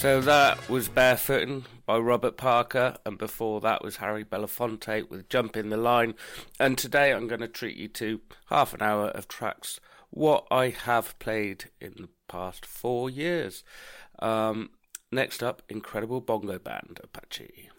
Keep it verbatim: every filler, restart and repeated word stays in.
So that was Barefootin' by Robert Parker, and before that was Harry Belafonte with Jump in the Line. And today I'm going to treat you to half an hour of tracks what I have played in the past four years. Um, next up, Incredible Bongo Band, Apache.